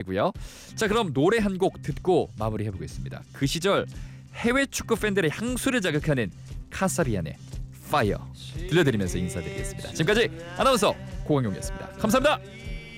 하고요. 자, 그럼 노래 한 곡 듣고 마무리해보겠습니다. 그 시절 해외 축구 팬들의 향수를 자극하는 카사비안의 파이어 들려드리면서 인사드리겠습니다. 지금까지 아나운서 고광용이었습니다. 감사합니다.